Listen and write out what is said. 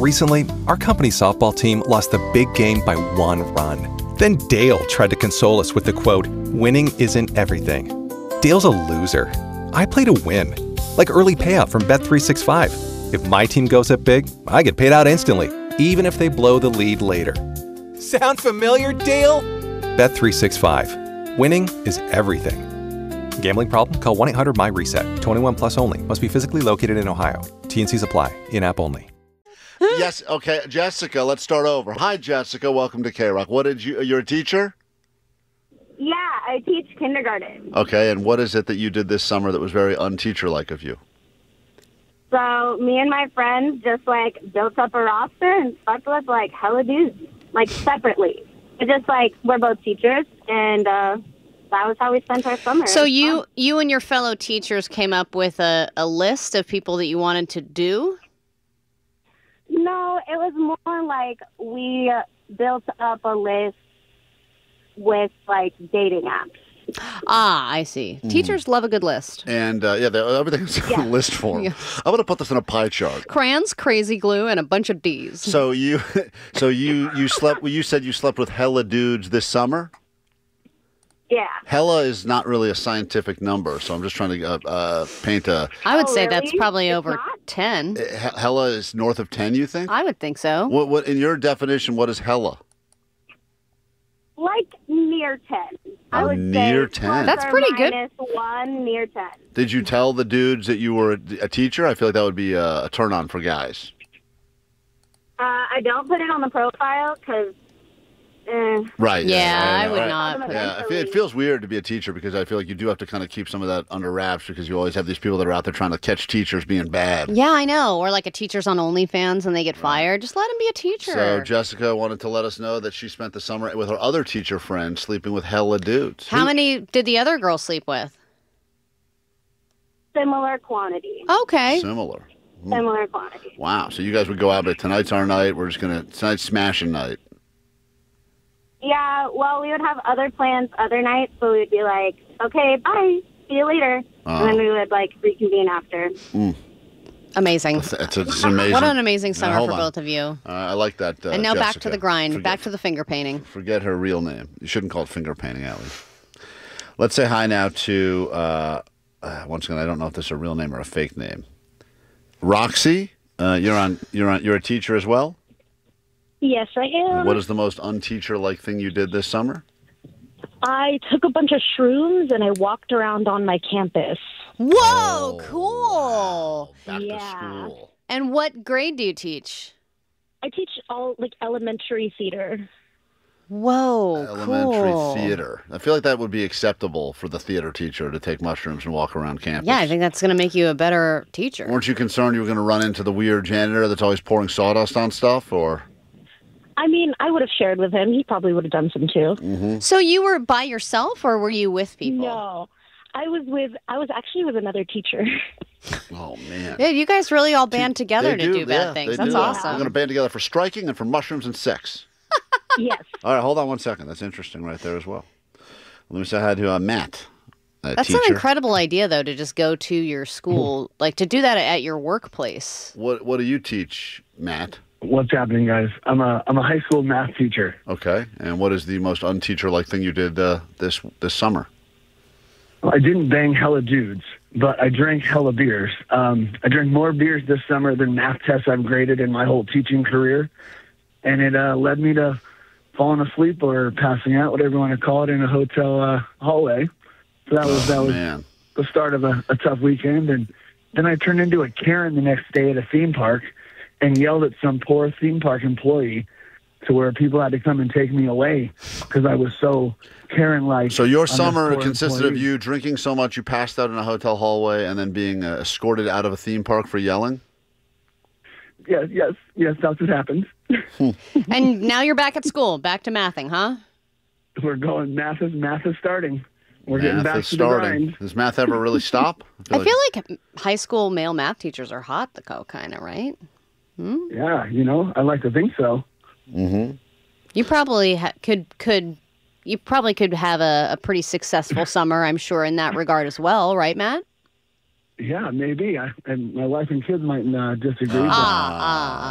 Recently, our company's softball team lost the big game by 1 run. Then Dale tried to console us with the quote, "Winning isn't everything." Dale's a loser. I play to win, like early payout from Bet365. If my team goes up big, I get paid out instantly, even if they blow the lead later. Sound familiar, Dale? Bet365. Winning is everything. Gambling problem? Call 1-800-MY-RESET. 21 plus only. Must be physically located in Ohio. T&Cs apply. In-app only. Yes, okay. Jessica, let's start over. Hi, Jessica. Welcome to K-Rock. You're a teacher? Yeah, I teach kindergarten. Okay, and what is it that you did this summer that was very unteacher-like of you? So me and my friends just, built up a roster and slept with, hella dudes, separately. But just, we're both teachers, and that was how we spent our summer. So you and your fellow teachers came up with a list of people that you wanted to do? No, it was more like we built up a list with, dating apps. Ah, I see. Teachers love a good list. And, everything's on a list form. Yeah. I'm going to put this in a pie chart. Crayons, crazy glue, and a bunch of D's. So you slept, you said you slept with hella dudes this summer? Yeah. Hella is not really a scientific number, so I'm just trying to paint a... I would say really? that's probably It's over not? 10. Hella is north of 10, you think? I would think so. What in your definition, what is hella? Near 10. I would near say 10. That's pretty good. -1, near 10. Did you tell the dudes that you were a teacher? I feel like that would be a turn-on for guys. I don't put it on the profile because... Right. Yeah, I would right. not. Yeah, it feels weird to be a teacher because I feel like you do have to kind of keep some of that under wraps because you always have these people that are out there trying to catch teachers being bad. Yeah, I know. Or like a teacher's on OnlyFans and they get fired. Just let him be a teacher. So Jessica wanted to let us know that she spent the summer with her other teacher friend sleeping with hella dudes. How many did the other girl sleep with? Similar quantity. Okay. Similar. Similar quantity. Wow. So you guys would go out, but tonight's our night. Tonight's smashing night. Yeah, well, we would have other plans other nights, so we'd be like, okay, bye, see you later. And then we would, reconvene after. Amazing. It's amazing. What an amazing summer Now, for hold both of you. I like that, And now back to Jessica. the grind, back to the finger painting. Forget her real name. You shouldn't call it finger painting, Allie. Let's say hi now to, once again, I don't know if this is a real name or a fake name. Roxy, you're a teacher as well? Yes, I am. What is the most unteacher-like thing you did this summer? I took a bunch of shrooms and I walked around on my campus. Whoa, cool. Back to Yeah. school. And what grade do you teach? I teach all elementary theater. Whoa, Elementary cool. theater. I feel like that would be acceptable for the theater teacher to take mushrooms and walk around campus. Yeah, I think that's going to make you a better teacher. Weren't you concerned you were going to run into the weird janitor that's always pouring sawdust on stuff, or... I mean, I would have shared with him. He probably would have done some too. So you were by yourself or were you with people? No, I was actually with another teacher. Oh, man. Yeah, you guys really all band together They to do bad yeah, things. they That's do. awesome. We're going to band together for striking and for mushrooms and sex. Yes. All right, hold on one second. That's interesting right there as well. Let me say hi to Matt, That's teacher. an incredible idea, though, to just go to your school, to do that at your workplace. What do you teach, Matt? What's happening, guys? I'm a high school math teacher. Okay, and what is the most unteacher-like thing you did this summer? I didn't bang hella dudes, but I drank hella beers. I drank more beers this summer than math tests I've graded in my whole teaching career, and it led me to falling asleep or passing out, whatever you want to call it, in a hotel hallway. So that was Man. the start of a tough weekend, and then I turned into a Karen the next day at a theme park and yelled at some poor theme park employee to where people had to come and take me away because I was so Karen-like. So your on this summer poor consisted of employee. you drinking so much you passed out in a hotel hallway and then being escorted out of a theme park for yelling? Yes, that's what happened. And now you're back at school, back to mathing, huh? We're going, math is starting. We're getting Math back is to the starting. grind. Does math ever really stop? I feel like high school male math teachers are hot, kind of, right? Yeah, I like to think so. You probably could have a pretty successful summer, I'm sure, in that regard as well, right, Matt? Yeah, maybe. And my wife and kids might disagree. but